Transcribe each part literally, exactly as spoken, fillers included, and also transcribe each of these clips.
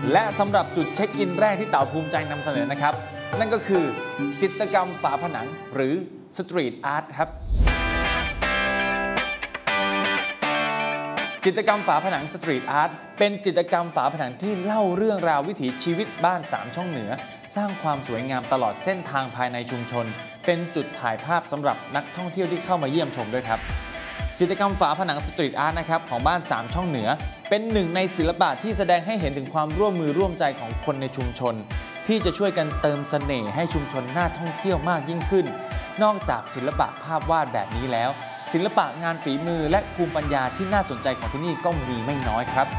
และสำหรับจุดเช็คอินแรกที่เต่าภูมิใจนำเสนอนะครับนั่นก็คือจิตรกรรมฝาผนังหรือสตรีทอาร์ตครับจิตรกรรมฝาผนังสตรีทอาร์ตเป็นจิตรกรรมฝาผนังที่เล่าเรื่องราววิถีชีวิตบ้านสามช่องเหนือสร้างความสวยงามตลอดเส้นทางภายในชุมชนเป็นจุดถ่ายภาพสำหรับนักท่องเที่ยวที่เข้ามาเยี่ยมชมด้วยครับจิตรกรรมฝาผนังสตรีทอาร์ตนะครับของบ้านสามช่องเหนือเป็นหนึ่งในศิลปะที่แสดงให้เห็นถึงความร่วมมือร่วมใจของคนในชุมชนที่จะช่วยกันเติมเสน่ห์ให้ชุมชนน่าท่องเที่ยวมากยิ่งขึ้นนอกจากศิลปะภาพวาดแบบนี้แล้วศิลปะงานฝีมือและภูมิปัญญาที่น่าสนใจของที่นี่ก็มีไม่น้อยครับ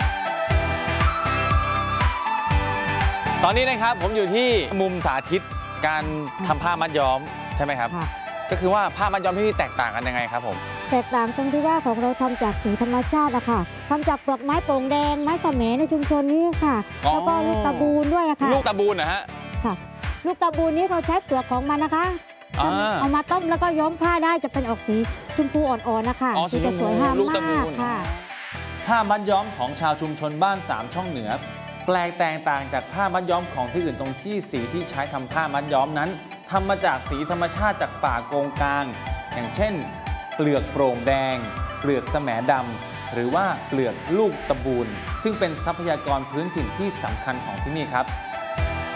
ตอนนี้นะครับผมอยู่ที่มุมสาธิตการทำผ้ามัดย้อมใช่ไหมครับก็คือว่าผ้ามัดย้อมที่นี่แตกต่างกันยังไงครับผมแตกต่างตรงที่ว่าของเราทำจากสีธรรมชาติอะค่ะทำจากเปลือกไม้โป่งแดงไม้สะแหมในชุมชนนี้ค่ะแล้วก็ลูกตะบูนด้วยอะค่ะลูกตะบูนนะฮะค่ะลูกตะบูนนี้เราใช้เปลือกของมันนะคะเอามาต้มแล้วก็ย้อมผ้าได้จะเป็นออกสีชมพูอ่อนๆนะคะสีจะสวยงามมากค่ะผ้ามัดย้อมของชาวชุมชนบ้านสามช่องเหนือแปลกแตกต่างจากผ้ามัดย้อมของที่อื่นตรงที่สีที่ใช้ทำผ้ามัดย้อมนั้นทำมาจากสีธรรมชาติจากป่าโกงกางอย่างเช่นเปลือกโปร่งแดงเปลือกแสมดำหรือว่าเปลือกลูกตะบูนซึ่งเป็นทรัพยากรพื้นถิ่นที่สำคัญของที่นี่ครับ